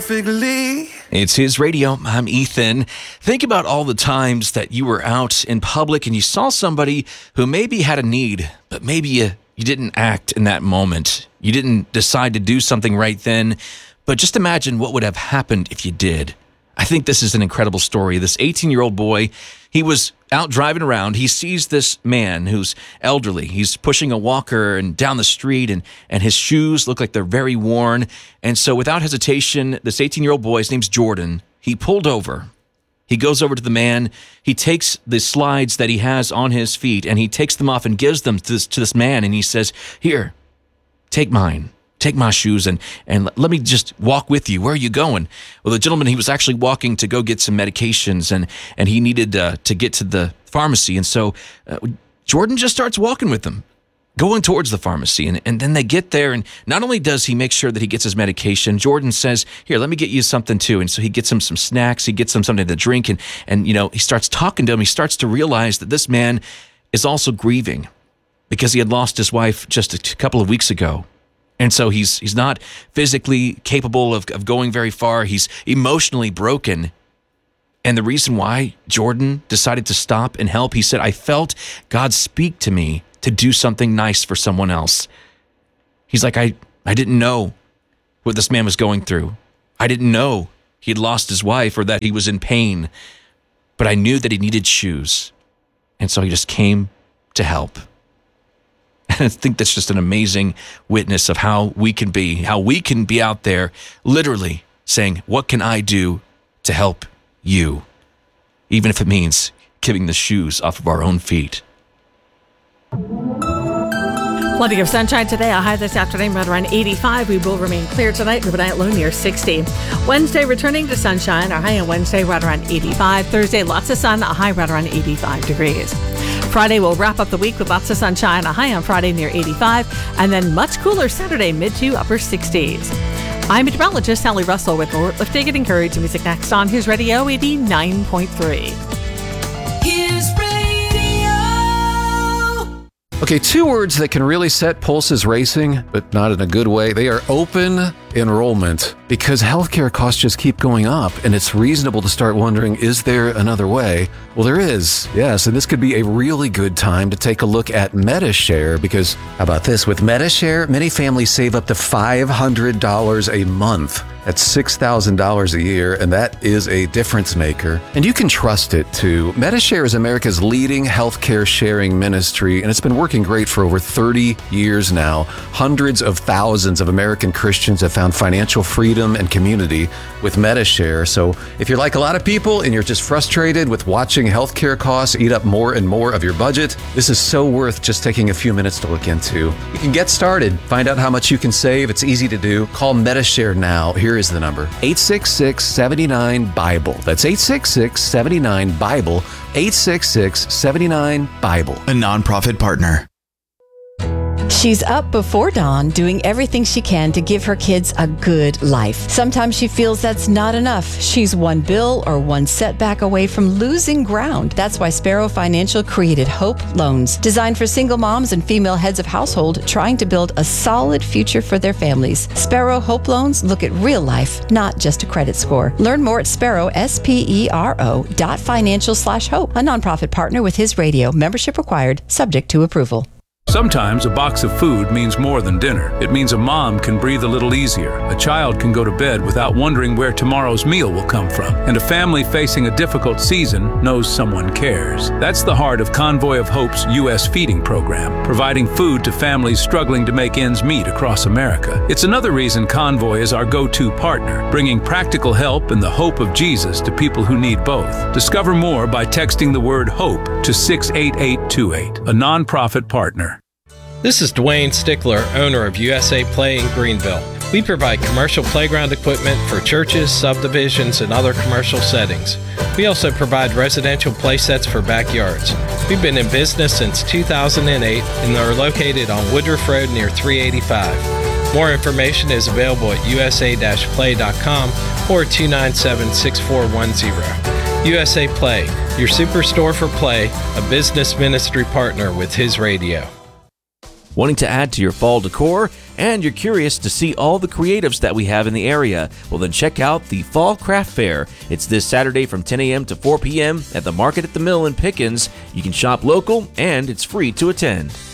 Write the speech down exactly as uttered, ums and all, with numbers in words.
perfectly. It's His Radio. I'm Ethan. Think about all the times that you were out in public and you saw somebody who maybe had a need, but maybe you, you didn't act in that moment. You didn't decide to do something right then, but just imagine what would have happened if you did. I think this is an incredible story. This eighteen-year-old boy, he was out driving around. He sees this man who's elderly. He's pushing a walker and down the street, and, and his shoes look like they're very worn. And so without hesitation, this eighteen-year-old boy, his name's Jordan, he pulled over. He goes over to the man. He takes the slides that he has on his feet, and he takes them off and gives them to this, to this man. And he says, "Here, take mine. Take my shoes and, and let me just walk with you. Where are you going?" Well, the gentleman, he was actually walking to go get some medications, and, and he needed uh, to get to the pharmacy. And so uh, Jordan just starts walking with them, going towards the pharmacy. And, and then they get there, and not only does he make sure that he gets his medication, Jordan says, "Here, let me get you something too." And so he gets him some snacks. He gets him something to drink. And, and you know, he starts talking to him. He starts to realize that this man is also grieving because he had lost his wife just a couple of weeks ago. And so he's he's not physically capable of, of going very far. He's emotionally broken. And the reason why Jordan decided to stop and help, he said, "I felt God speak to me to do something nice for someone else." He's like, I, I didn't know what this man was going through. I didn't know he had lost his wife or that he was in pain. But I knew that he needed shoes. And so he just came to help. And I think that's just an amazing witness of how we can be, how we can be out there literally saying, what can I do to help you? Even if it means giving the shoes off of our own feet. Plenty of sunshine today. A high this afternoon right around eighty-five. We will remain clear tonight. Overnight low near sixty. Wednesday returning to sunshine. Our high on Wednesday right around eighty-five. Thursday lots of sun. A high right around eighty-five degrees. Friday will wrap up the week with lots of sunshine. A high on Friday near eighty-five. And then much cooler Saturday, mid to upper sixties. I'm meteorologist Sally Russell with more Lifting and Encouraging Music next on His Radio eighty-nine point three. His Radio. Okay, two words that can really set pulses racing, but not in a good way. They are open enrollment, because healthcare costs just keep going up, and it's reasonable to start wondering, is there another way? Well, there is, yes, and this could be a really good time to take a look at Medi-Share, because how about this? With Medi-Share, many families save up to five hundred dollars a month. That's six thousand dollars a year, and that is a difference maker. And you can trust it, too. Medi-Share is America's leading healthcare sharing ministry, and it's been working great for over thirty years now. Hundreds of thousands of American Christians have found financial freedom and community with Medi-Share. So if you're like a lot of people and you're just frustrated with watching healthcare costs eat up more and more of your budget, this is so worth just taking a few minutes to look into. You can get started, find out how much you can save. It's easy to do. Call Medi-Share now. Here is the number, eight six six, seven nine, BIBLE. That's eight six six, seven nine, BIBLE, eight six six, seven nine, BIBLE. A nonprofit partner. She's up before dawn doing everything she can to give her kids a good life. Sometimes she feels that's not enough. She's one bill or one setback away from losing ground. That's why Sparrow Financial created Hope Loans, designed for single moms and female heads of household trying to build a solid future for their families. Sparrow Hope Loans look at real life, not just a credit score. Learn more at Sparrow, S P E R O dot financial slash hope, a nonprofit partner with His Radio. Membership required, subject to approval. Sometimes a box of food means more than dinner. It means a mom can breathe a little easier. A child can go to bed without wondering where tomorrow's meal will come from. And a family facing a difficult season knows someone cares. That's the heart of Convoy of Hope's U S feeding program, providing food to families struggling to make ends meet across America. It's another reason Convoy is our go-to partner, bringing practical help and the hope of Jesus to people who need both. Discover more by texting the word HOPE to six eight eight two eight, a nonprofit partner. This is Dwayne Stickler, owner of U S A Play in Greenville. We provide commercial playground equipment for churches, subdivisions, and other commercial settings. We also provide residential play sets for backyards. We've been in business since two thousand eight and are located on Woodruff Road near three eighty-five. More information is available at u s a dash play dot com or two nine seven, six four one zero. U S A Play, your superstore for play, a business ministry partner with His Radio. Wanting to add to your fall decor, and you're curious to see all the creatives that we have in the area? Well, then check out the Fall Craft Fair. It's this Saturday from ten a.m. to four p.m. at the Market at the Mill in Pickens. You can shop local, and it's free to attend.